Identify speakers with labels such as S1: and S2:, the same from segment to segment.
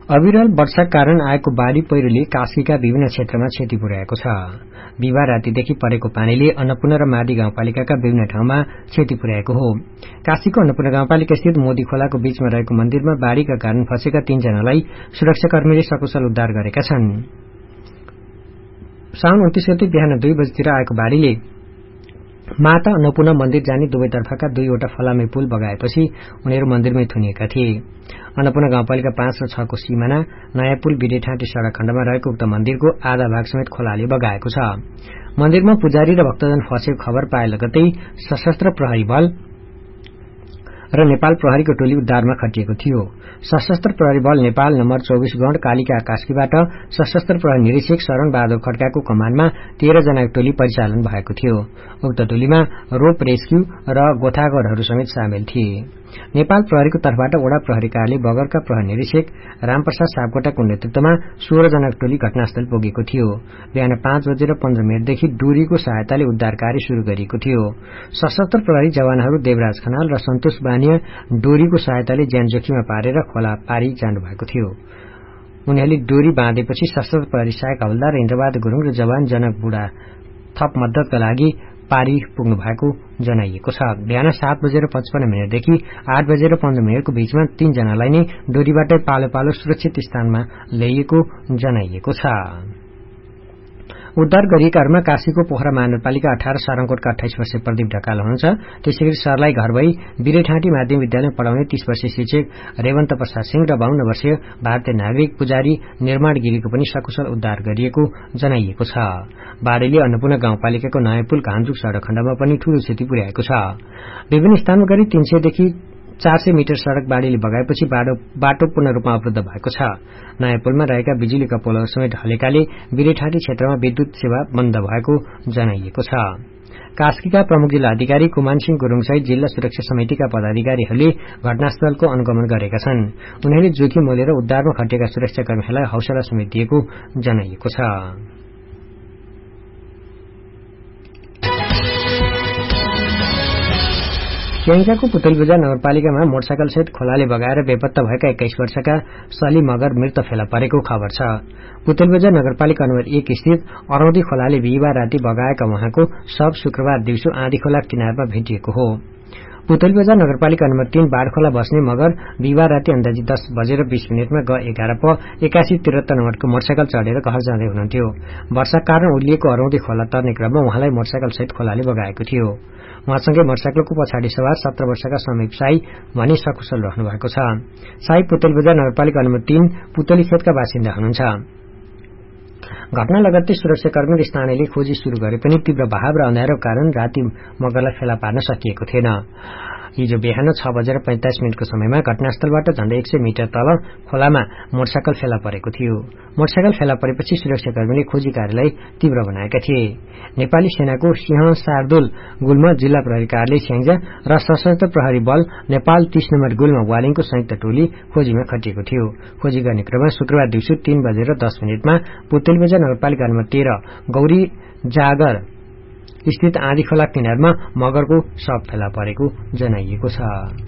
S1: अविरल वर्षाका कारण आएको बाढ़ी पहिरोले कास्कीका विभिन्न क्षेत्रमा क्षति पुर्याएको छ। बिहिबार रातिदेखि परेको पानीले अन्नपूर्ण र माडी गाउँपालिकाका विभिन्न ठाउँमा क्षति पुर्याएको हो। कास्कीको अन्नपूर्ण गाउँपालिका स्थित मोदी खोलाको बीचमा रहेको मन्दिरमा बाढ़ीका कारण फँसेका 3 जनालाई सुरक्षाकर्मीले सकुशल उद्धार गरेका छन्। साउन 29 गते बिहान 2 बजेतिर आएको बाढ़ीले माता अन्नपूर्ण मन्दिर जाने दुवैतर्फका 2वटा फलामे पुल बगाएपछि उनीहरू मन्दिरमै थुनिएका थिए। अन्नपूर्ण गाउँपालिका 5 र 6 को सीमाना नयाँ पुल बिरेठाँटी सड़क खण्डमा रहेको उक्त मन्दिरको आधा भाग समेत खोलाले बगाएको छ। मन्दिरमा पुजारी र भक्तजन फँसेको खबर पाए लगतै सशस्त्र प्रहरी बल र नेपाल प्रहरीको टोली उद्धारमा खटिएको थियो। सशस्त्र प्रहरी बल नेपाल नम्बर 24 गण कालिका कास्कीबाट सशस्त्र प्रहरी निरीक्षक शरण बहादुर खड्काको कमानमा 13 जनाको टोली परिचालन भएको थियो। उक्त टोलीमा रोप रेस्क्यू र गोथागरहरू समेत सामेल थिए। नेपाल प्रहरीको तर्फबाट वडा प्रहरी कार्यालय बगरका प्रहरी निरीक्षक रामप्रसाद सापकोटाको नेतृत्वमा 16 जनाको टोली घटनास्थल पुगेको थियो। बिहान 5:15 देखि डोरीको सहायताले उद्धार कार्य शुरू गरिएको थियो। सशस्त्र प्रहरी जवानहरू देवराज खनाल र सन्तोष बानिया डोरीको सहायताले ज्यान जोखिममा पारेर खोला पारी जानुभएको थियो। उनीहरूले डोरी बाँधेपछि सशस्त्र प्रहरी सहायक हवल्दार इन्द्रबहादुर गुरुङ र जवान जनक बुढा थप मद्दतका लागि पारी पुग्नु भएको जनाइएको छ। बिहान 7:55 देखि 8:15 को बीचमा 3 जनालाई नै डोरीबाटै पालो पालो सुरक्षित स्थानमा ल्याइएको जनाइएको छ। उद्धार गरिएकाहरूमा काशीको पोखरा महानगरपालिका 18 सारङकोटका 28 वर्षीय प्रदीप ढकाल हुनुहुन्छ। त्यसैगरी सरलाई घर भई बिरेठाँटी माध्यमिक विद्यालयमा पढ़ाउने 30 वर्षीय शिक्षक रेवन्त प्रसाद सिंह र 52 वर्षीय भारतीय नागरिक पुजारी निर्माण गिरीको पनि सकुशल उद्धार गरिएको जनाइएको छ। बाढ़ीले अन्नपूर्ण गाउँपालिकाको नयाँ पुल घामजुक सड़क खण्डमा पनि ठूलो क्षति पुर्याएको छ। विभिन्न स्थानमा गरी 300 देखि 400 मिटर सड़क बाढ़ीले बगाएपछि बाटो पूर्ण रूपमा अवरुद्ध भएको छ। नयाँ पुलमा रहेका बिजुलीका पोलहरू समेत ढलेकाले बिरेठाँटी क्षेत्रमा विद्युत सेवा बन्द भएको जनाइएको छ। कास्कीका प्रमुख जिल्ला अधिकारी कुमान सिंह गुरुङसहित जिल्ला सुरक्षा समितिका पदाधिकारीहरूले घटनास्थलको अनुगमन गरेका छन्। उनीहरूले जोखिम मोलेर उद्धारमा खटिएका सुरक्षाकर्मीहरूलाई हौसला समेत दिएको जनाइएको छ। स्याङ्जाको पुतली बजार नगरपालिकामा मोटरसाइकल सहित खोलाले बगाएर बेपत्ता भएका 21 वर्षका सली मगर मृत फेला परेको खबर छ। पुतली बजार नगरपालिका नम्बर 1 स्थित अरौदी खोलाले बिहिबार राति बगाएका उहाँको शव शुक्रबार दिउँसो आँधी खोला किनारमा भेटिएको हो। पुतली बजार नगरपालिका नम्बर 3 बाढखोला बस्ने मगर बिहिबार राति अन्दाजी 10:20 ग 11 प 8173 नम्बरको मोटरसाइकल चढेर घर जाँदै हुनुहुन्थ्यो। वर्षाका कारण उलिएको अरौदी खोला तर्ने क्रममा उहाँलाई मोटरसाइकल सहित खोलाले बगाएको थियो। उहाँसँगै मोटरसाइकलको पछाडि सवार 17 वर्षका समीप साई भनी सकुशल रहनु भएको छ। साई पुतली बजार नगरपालिका नम्बर 3 पुतली खेतका बासिन्दा हुनुहुन्छ। घटना लगत्तै सुरक्षाकर्मी र स्थानीयले खोजी शुरू गरे पनि तीव्र बहाव र अँध्यारोको कारण राति मगरलाई फेला पार्न सकिएको थिएन। हिजो बिहान 6:45 को समयमा घटनास्थलबाट झण्डै 100 मिटर तल खोलामा मोटरसाइकल फेला परेको थियो। मोटरसाइकल फेला परेपछि सुरक्षाकर्मीले खोजी कार्यलाई तीव्र बनाएका थिए। नेपाली सेनाको सिंह शार्दुल गुल्म जिल्ला प्रहरी कार्यालय स्याङ्जा र सशस्त्र प्रहरी बल नेपाल 30 नम्बर गुल्म वालिङको संयुक्त टोली खोजीमा खटिएको थियो। खोजी गर्ने क्रममा शुक्रबार दिउँसो 3:10 पुतली बजार नगरपालिका नम्बर 13 गौरी जागर स्थित आँधी खोला किनारमा मगरको शव फेला परेको जनाइएको छ।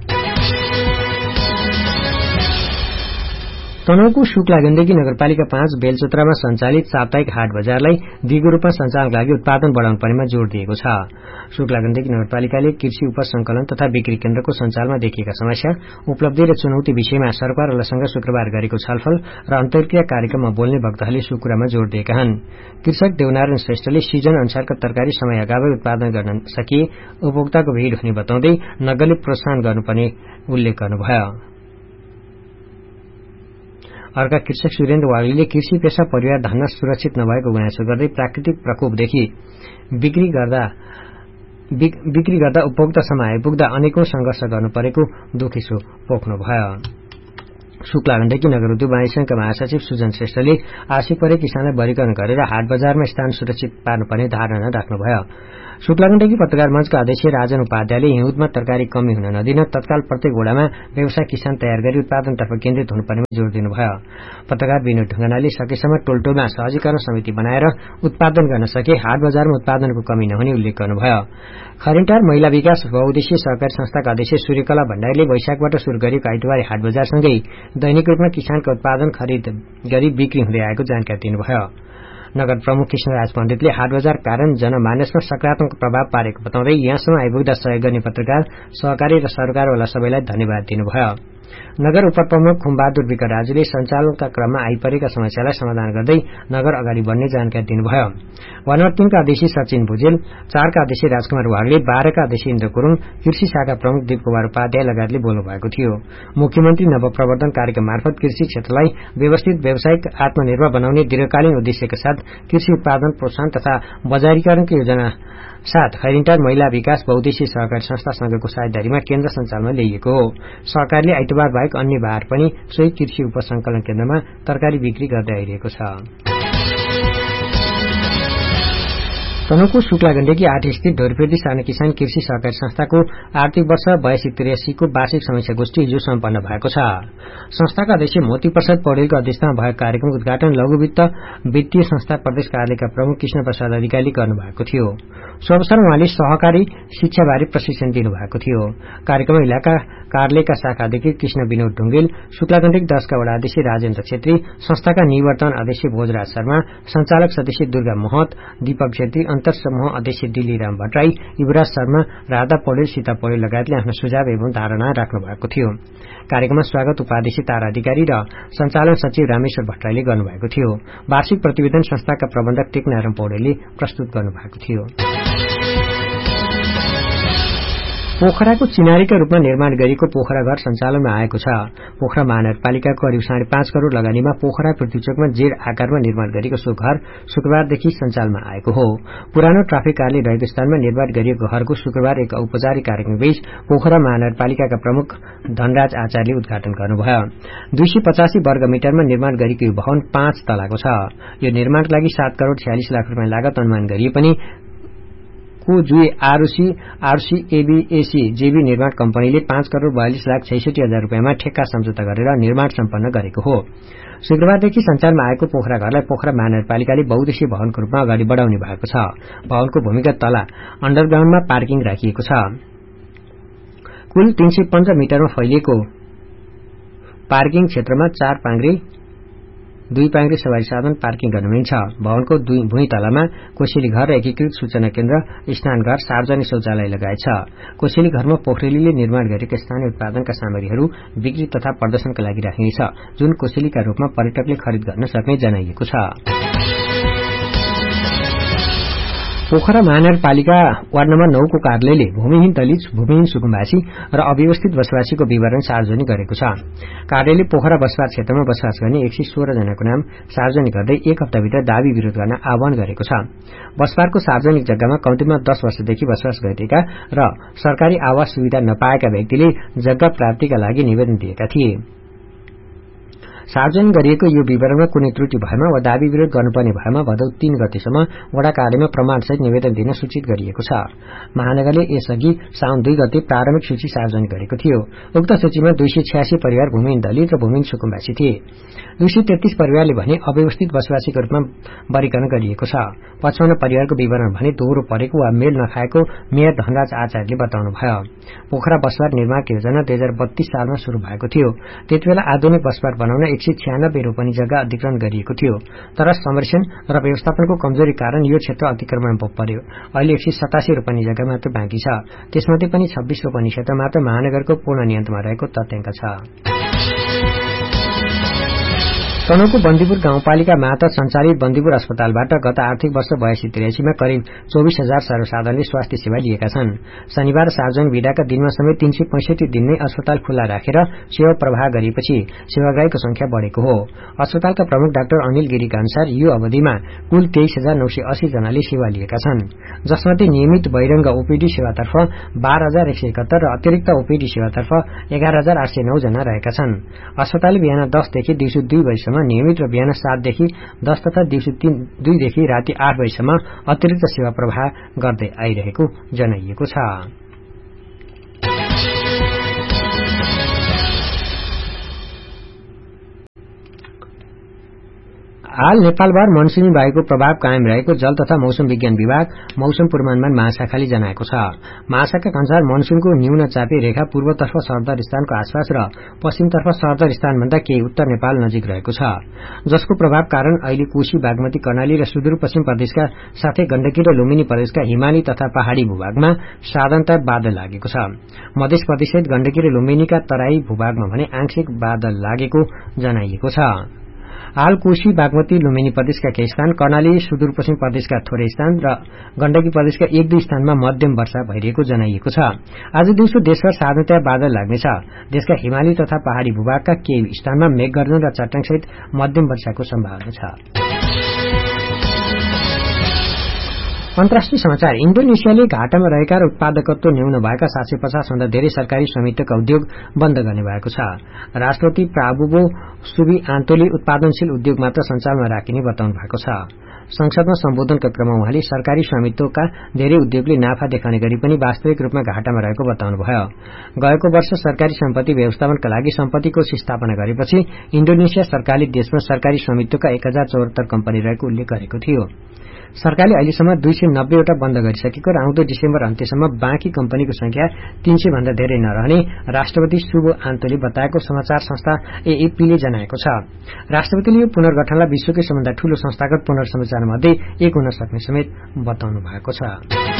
S1: तनहुँको शुक्ला गण्डकी नगरपालिका 5 बेलचोत्रामा सञ्चालित साप्ताहिक हाट बजारलाई दिगो रूपमा सञ्चालनका लागि उत्पादन बढ़ाउनु पर्नेमा जोड़ दिएको छ। शुक्ला गण्डकी नगरपालिकाले कृषि उपज संकलन तथा बिक्री केन्द्रको सञ्चालनमा देखिएका समस्या, उपलब्धि र चुनौती विषयमा सरकारवालासँग शुक्रबार गरेको छलफल र अन्तर्क्रिया कार्यक्रममा बोल्ने वक्ताहरूले सो कुरामा जोड़ दिएका हुन्। कृषक देवनारायण श्रेष्ठले सिजन अनुसारका तरकारी समय अगावै उत्पादन गर्न सकिए उपभोक्ताको भीड़ हुने बताउँदै नगरले प्रोत्साहन गर्नुपर्ने उल्लेख गर्नुभयो। अर्का कृषक सुरेन्द्र वाग्लीले कृषि पेशा परिवार धन्न सुरक्षित नभएको गुनासो गर्दै प्राकृतिक प्रकोपदेखि बिक्री गर्दा उपभोक्तासम्म आइपुग्दा अनेकौं संघर्ष गर्नु परेको दुखेसो पोख्नुभयो। शुक्ला गण्डकी नगर उद्योग वाणिज्य संघका महासचिव सुजन श्रेष्ठले आशय परे किसानलाई वर्गीकरण गरेर हाट बजारमा स्थान सुरक्षित पार्नुपर्ने धारणा राख्नुभयो। शुक्ला गण्डकी पत्रकार मंचका अध्यक्ष राजन उपाध्यायले हिउँदमा तरकारी कमी हुन नदिन तत्काल प्रत्येक वडामा व्यवसाय किसान तयार गरी उत्पादनतर्फ केन्द्रित हुनुपर्नेमा जोड़ दिनुभयो। पत्रकार विनोद ढुङ्गानाले सकेसम्म टोलटोलमा सहजीकरण समिति बनाएर उत्पादन गर्न सके हाट बजारमा उत्पादनको कमी नहुने उल्लेख गर्नुभयो। खरिन्टार महिला विकास बहुउद्देश्यीय सहकारी संस्थाका अध्यक्ष सूर्यकला भण्डारीले वैशाखबाट शुरू गरिएको आइतबारे हाट बजारसँगै दैनिक रूपमा किसानका उत्पादन खरिद गरी बिक्री हुँदै आएको जानकारी दिनुभयो। नगर प्रमुख कृष्णराज पण्डितले हाट बजार कारण जनमानसमा सकारात्मक प्रभाव पारेको बताउँदै यहाँसम्म आइपुग्दा सहयोग गर्ने पत्रकार, सहकारी र सरकारवाला सबैलाई धन्यवाद दिनुभयो। नगर उपप्रमुख खुमबहादुर विक राजुले सञ्चालनका क्रममा आइपरेका समस्यालाई समाधान गर्दै नगर अगाडि बढ्ने जानकारी दिनुभयो। वनवट 3 का अध्यक्ष सचिन भुजेल, 4 का अध्यक्ष राजकुमार वाग्ले, 12 का अध्यक्ष इन्द्र गुरुङ, कृषि शाखा प्रमुख दीप कुमार उपाध्याय लगायतले बोल्नु भएको थियो। मुख्यमन्त्री नवप्रवर्धन कार्यक्रम मार्फत कृषि क्षेत्रलाई व्यवस्थित व्यावसायिक आत्मनिर्भर बनाउने दीर्घकालीन उद्देश्यका साथ कृषि उत्पादन प्रोत्साहन तथा बजारीकरणको योजना साथ खरिन्टार महिला विकास बहुउद्देश्यीय सहकारी संस्था संघको साझेदारीमा केन्द्र सञ्चालनमा ल्याइएको हो। सहकारीले आइतबार बाहेक अन्य बार पनि सोही कृषि उपसंकलन केन्द्रमा तरकारी बिक्री गर्दै आइरहेको छ। तनहुँको शुक्लागण्डकी 8 स्थित ढोरफिर्दी साना किसान कृषि सहकारी संस्थाको आर्थिक वर्ष 82-83 को वार्षिक समीक्षा गोष्ठी हिजो सम्पन्न भएको छ। संस्थाका अध्यक्ष मोती प्रसाद पौडेलको अध्यक्षतामा भएको कार्यक्रमको उद्घाटन लघु वित्तीय संस्था प्रदेश कार्यालयका प्रमुख कृष्ण प्रसाद अधिकारीले गर्नुभएको थियो। सो अवसरमा उहाँले सहकारी शिक्षाबारे प्रशिक्षण दिनुभएको थियो। कार्यक्रममा इलाका कार्यालयका शाखा अध्यक्ष कृष्ण विनोद ढुङ्गेल, शुक्लागण्डकी 10 का वडा अध्यक्ष राजेन्द्र छेत्री, संस्थाका निवर्तन अध्यक्ष भोजराज शर्मा, संचालक सदस्य दुर्गा महत, दीपक छेत्री, अन्तर समूह अध्यक्ष दिल्लीराम भट्टराई, युवराज शर्मा, राधा पौडेल, सीता पौडेल लगायतले आफ्नो सुझाव एवं धारणा राख्नु भएको थियो। कार्यक्रममा स्वागत उपाध्यक्ष तारा अधिकारी र सञ्चालन सचिव रामेश्वर भट्टराईले गर्नुभएको थियो। वार्षिक प्रतिवेदन संस्थाका प्रबन्धक टेकनारायण पौडेलले प्रस्तुत गर्नुभएको थियो। पोखराको चिनारीका रूपमा निर्माण गरिएको पोखरा घर सञ्चालनमा आएको छ। पोखरा महानगरपालिकाको करिब 5.5 करोड़ लगानीमा पोखरा पृथ्वीचोकमा जेड आकारमा निर्माण गरिएको सो घर शुक्रबारदेखि सञ्चालनमा आएको हो। पुरानो ट्राफिक कार्यालय रहेको स्थानमा निर्माण गरिएको घरको शुक्रबार एक औपचारिक कार्यक्रमबीच पोखरा महानगरपालिकाका प्रमुख धनराज आचार्यले उद्घाटन गर्नुभयो। 285 वर्ग मिटरमा निर्माण गरिएको यो भवन 5 तलाको छ। यो निर्माणका लागि 7 करोड़ 46 लाख रुपियाँ लागत अनुमान गरिए पनि जुई आरसी एबीएसी जेबी निर्माण कम्पनीले 5 करोड़ 42 लाख 66 हजार रुपियाँमा ठेक्का सम्झौता गरेर निर्माण सम्पन्न गरेको हो। शुक्रबारदेखि सञ्चालनमा आएको पोखरा घरलाई पोखरा महानगरपालिकाले बहुउद्देश्यीय भवनको रूपमा अगाडि बढाउने भएको छ। भवनको भूमिगत तला अन्डरग्राउण्डमा पार्किङ राखिएको छ। कुल 315 मिटरमा फैलिएको पार्किङ क्षेत्रमा 4 पाङ्ग्रे 2 पाङ्ग्रे सवारी साधन पार्किङ गर्न मिल्छ। भवनको भूइँ तलामा कोसेली घर र एकीकृत सूचना केन्द्र, स्नानघर, सार्वजनिक शौचालय लगायत छ। कोसेली घरमा पोखरेलीले निर्माण गरेका स्थानीय उत्पादनका सामग्रीहरू बिक्री तथा प्रदर्शनका लागि राखिनेछ, जुन कोसेलीका रूपमा पर्यटकले खरिद गर्न सक्ने जनाइएको छ। पोखरा महानगरपालिका वार्ड नम्बर 9 को कार्यालयले भूमिहीन दलित, भूमिहीन सुकुम्बासी र अव्यवस्थित बसोबासीको विवरण सार्वजनिक गरेको छ। कार्यालयले पोखरा बसोबास क्षेत्रमा बसोबास गर्ने 116 जनाको नाम सार्वजनिक गर्दै 1 हप्ताभित्र दाबी विरोध गर्न आह्वान गरेको छ। बसोबासको सार्वजनिक जग्गामा कम्तीमा 10 वर्षदेखि बसोबास गरिरहेका र सरकारी आवास सुविधा नपाएका व्यक्तिले जग्गा प्राप्तिका लागि निवेदन दिएका थिए। सार्वजनिक गरिएको यो विवरणमा कुनै त्रुटि भएमा वा दाबी विरोध गर्नुपर्ने भएमा भदौ 3 गतेसम्म वडा कार्यालयमा प्रमाणसहित निवेदन दिन सूचित गरिएको छ। महानगरले यसअघि साउन 2 गते प्रारम्भिक सूची सार्वजनिक गरेको थियो। उक्त सूचीमा 286 परिवार भूमिहीन दलित र भूमिहीन सुकुम्बासी थिए। 233 परिवारले भने अव्यवस्थित बसोबासीको रूपमा वर्गीकरण गरिएको छ। 55 परिवारको विवरण भने दोहोरो परेको वा मेल नखाएको मेयर धनराज आचार्यले बताउनुभयो। पोखरा बसबार निर्माणको योजना 2032 सालमा शुरू भएको थियो। त्यतिबेला आधुनिक बसबार बनाउन 196 रोपनी जग्गा अधिग्रहण गरिएको थियो, तर संरक्षण र व्यवस्थापनको कमजोरी कारण यो क्षेत्र अतिक्रमण पर्यो। अहिले 187 रोपनी जग्गा मात्र बाँकी छ। त्यसमध्ये पनि 26 रोपनी क्षेत्र मात्र महानगरको पूर्ण नियन्त्रणमा रहेको तथ्याङ्क छ। तनहुँको बन्दीपुर गाउँपालिका मार्फत सञ्चालित बन्दीपुर अस्पतालबाट गत आर्थिक वर्ष 82-83 मा करिब 24,000 सर्वसाधारणले स्वास्थ्य सेवा लिएका छन्। शनिबार सार्वजनिक बिदाका दिनमा समेत 365 दिन नै अस्पताल खुल्ला राखेर सेवा प्रवाह गरेपछि सेवाग्राहीको संख्या बढेको हो। अस्पतालका प्रमुख डाक्टर अनिल गिरीका अनुसार यो अवधिमा कुल 23,980 जनाले सेवा लिएका छन्, जसमध्ये नियमित बहिरङ्ग ओपीडी सेवातर्फ 12,171 र अतिरिक्त ओपीडी सेवातर्फ 11,809 जना रहेका छन्। अस्पतालले बिहान 10 देखि दिउँसो 2 बजेसम्म नियमित र बिहान 7 देखि 10 तथा दिउँसो 2 देखि राति 8 बजेसम्म अतिरिक्त सेवा प्रवाह गर्दै आइरहेको जनाइएको छ। हाल नेपालभर मनसुनी वायुको प्रभाव कायम रहेको जल तथा मौसम विज्ञान विभाग मौसम पूर्वानुमान महाशाखाले जनाएको छ। महाशाखाका अनुसार मनसुनको न्यून चापी रेखा पूर्वतर्फ सरदर स्थानको आसपास र पश्चिमतर्फ सरदर स्थानभन्दा केही उत्तर नेपाल नजिक रहेको छ, जसको प्रभाव कारण अहिले कोशी, बागमती, कर्णाली र सुदूरपश्चिम प्रदेशका साथै गण्डकी र लुम्बिनी प्रदेशका हिमाली तथा पहाड़ी भूभागमा साधारणतया बादल लागेको छ। मध्य प्रदेशसहित गण्डकी र लुम्बिनीका तराई भूभागमा भने आंशिक बादल लागेको जनाइएको छ। हाल कोशी, बागमती, लुम्बिनी प्रदेशका केही स्थान, कर्णाली, सुदूरपश्चिम प्रदेशका थोरै स्थान र गण्डकी प्रदेशका 1-2 स्थानमा मध्यम वर्षा भइरहेको जनाइएको छ। आज दिउँसो देशभर साधारणतया बादल लाग्नेछ। देशका हिमाली तथा पहाड़ी भूभागका केही स्थानमा मेघगर्जन र चट्याङसहित मध्यम वर्षाको सम्भावना छ। अन्तर्राष्ट्रिय समाचार। इन्डोनेसियाले घाटामा रहेका र उत्पादकत्व न्यून भएका 750 भन्दा धेरै सरकारी स्वामित्वका उद्योग बन्द गर्ने भएको छ। राष्ट्रपति प्राबुवो सुबिआन्तोले उत्पादनशील उद्योग मात्र सञ्चालनमा राखिने बताउनु भएको छ। संसदमा सम्बोधनका क्रममा उहाँले सरकारी स्वामित्वका धेरै उद्योगले नाफा देखाउने गरी पनि वास्तविक रूपमा घाटामा रहेको बताउनुभयो। गएको वर्ष सरकारी सम्पत्ति व्यवस्थापनका लागि सम्पत्तिको स्थापना गरेपछि इन्डोनेसिया सरकारले देशमा सरकारी स्वामित्वका 1074 कम्पनी रहेको उल्लेख गरेको थियो। सरकारले अहिलेसम्म 290 वटा बन्द गरिसकेको र आउँदो डिसेम्बर अन्त्यसम्म बाँकी कम्पनीको संख्या 300 भन्दा धेरै नरहने राष्ट्रपति सुबिआन्तोले बताएको समाचार संस्था एएपीले जनाएको छ। राष्ट्रपतिले यो पुनर्गठनलाई विश्वकै सबभन्दा ठूलो संस्थागत पुनर्संरचनामध्ये एक हुन सक्ने समेत बताउनु भएको छ।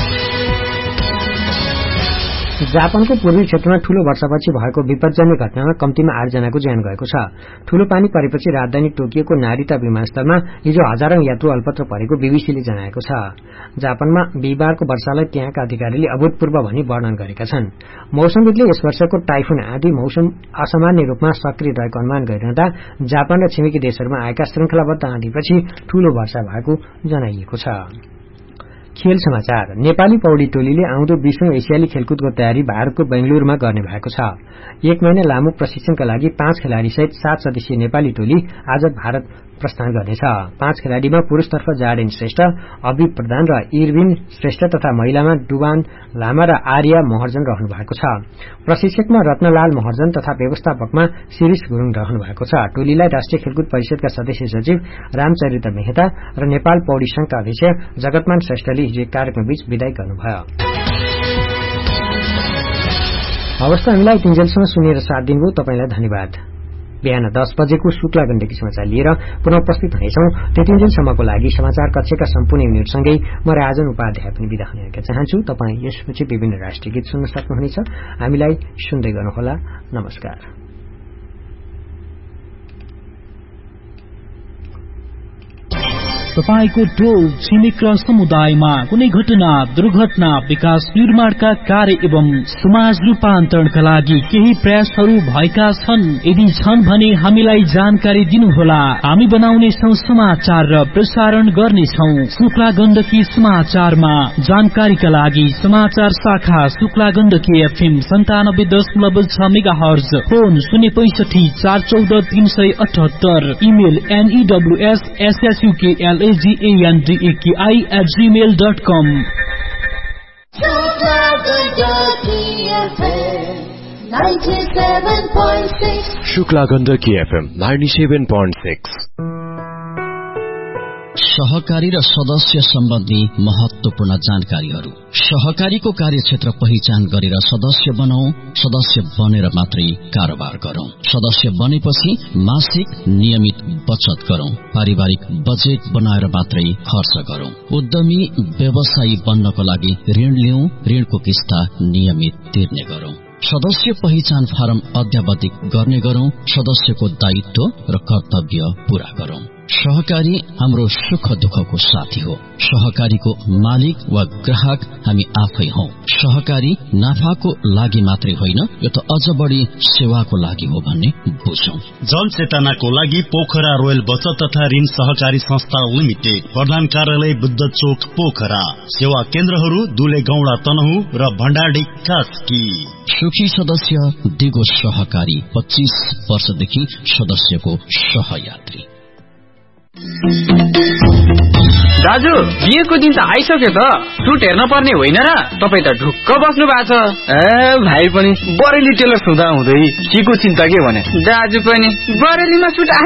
S1: जापानको पूर्वी क्षेत्रमा ठूलो वर्षापछि भएको विपदजन्य घटनामा कम्तीमा 8 जनाको ज्यान गएको छ। ठूलो पानी परेपछि राजधानी टोकियोको नारिता विमानस्थलमा हिजो हजारौं यात्रु अल्पत्र परेको बीबीसीले जनाएको छ। जापानमा बिहिबारको वर्षालाई त्यहाँका अधिकारीले अभूतपूर्व भनी वर्णन गरेका छन्। मौसमविदले यस वर्षको टाइफुन आदि मौसम असामान्य रूपमा सक्रिय रहेको अनुमान गरिरहँदा जापान र छिमेकी देशहरूमा आएका श्रृंखलाबद्ध आँधीपछि ठूलो वर्षा भएको जनाइएको छ। खेल समाचार। नेपाली पौडी टोलीले आउँदो 20औं एसियाली खेलकुदको तयारी भारतको बेंगलुरूमा गर्ने भएको छ। 1 महिना लामो प्रशिक्षणका लागि 5 खेलाड़ी सहित 7 सदस्यीय नेपाली टोली आज भारत प्रस्थान गर्नेछ। 5 खेलाड़ीमा पुरूषतर्फ जाडेन श्रेष्ठ, अभि प्रधान र इरविन श्रेष्ठ तथा महिलामा डुबान लामा र आर्या महर्जन रहनु भएको छ। प्रशिक्षकमा रत्नलाल महर्जन तथा व्यवस्थापकमा शिरीष गुरुङ रहनु भएको छ। टोलीलाई राष्ट्रिय खेलकुद परिषदका सदस्य सचिव रामचरित्र मेहता र नेपाल पौडी संघका अध्यक्ष जगतमान श्रेष्ठले हिजो कार्यक्रमबीच विदाई गर्नुभयो। अवस्था हामीलाई 3 जेलसम्म सुनेर साथ दिनुभयो। तपाईलाई धन्यवाद। बिहान 10 बजेको शुक्ला गण्डकी समाचार लिएर पुनः उपस्थित हुनेछौं। त्यतिन्जेलसम्मको लागि समाचार कक्षका सम्पूर्ण युनिटसँगै म राजन उपाध्याय पनि बिदा हुन चाहन्छु। तपाईँ यसपछि विभिन्न राष्ट्रिय गीत सुन्न सक्नुहुनेछ। हामीलाई सुन्दै गर्नुहोला। नमस्कार।
S2: तपाईको टोल छिमेक र समुदायमा कुनै घटना, दुर्घटना, विकास निर्माणका कार्य एवं समाज रूपान्तरणका लागि केही प्रयासहरू भएका छन्? यदि छन् भने हामीलाई जानकारी दिनुहोला। हामी बनाउनेछौं समाचार र प्रसारण गर्नेछौं। शुक्ला गण्डकी समाचारमा जानकारीका लागि समाचार शाखा Shukla Gandaki FM 97.6 megahertz, phone 065 414 378, email news@gmail.com।
S3: Shukla Gandaki FM 97.6।
S4: सहकारी र सदस्य सम्बन्धी महत्वपूर्ण जानकारीहरू। सहकारीको कार्यक्षेत्र पहिचान गरेर सदस्य बनाऊ। सदस्य बनेर मात्रै कारोबार गरौं। सदस्य बनेपछि मासिक नियमित बचत गरौं। पारिवारिक बजेट बनाएर मात्रै खर्च गरौं। उद्यमी व्यवसायी बन्नको लागि ऋण लिऊ। ऋणको किस्ता नियमित तिर्ने गरौं। सदस्य पहिचान फारम अद्यावधिक गर्ने गरौं। सदस्यको दायित्व र कर्तव्य पूरा गरौं। सहकारी हाम्रो सुख दुःखको साथी हो। सहकारीको मालिक वा ग्राहक हामी आफै हौ। सहकारी नाफाको लागि मात्रै होइन, यो त अझ बढी सेवाको लागि हो भन्ने बुझौं।
S5: जनचेतनाको लागि पोखरा रोयल बचत तथा ऋण सहकारी संस्था लिमिटेड, प्रधान कार्यालय बुद्ध चोक पोखरा। सेवा केन्द्रहरू दुले गौडा तनहु र भण्डारी कास्की।
S4: सुखी सदस्य दिगो सहकारी, 25 वर्षदेखि सदस्यको सहयात्री।
S6: दाजु, बिहेको दिन त आइसक्यो त। सुट हेर्न पर्ने होइन र? तपाईँ त ढुक्क बस्नु भएको छ। भाइ पनि बरेली टेलर हुँदा हुँदै केको चिन्ता के भने? दाजु पनि बरेलीमा सुट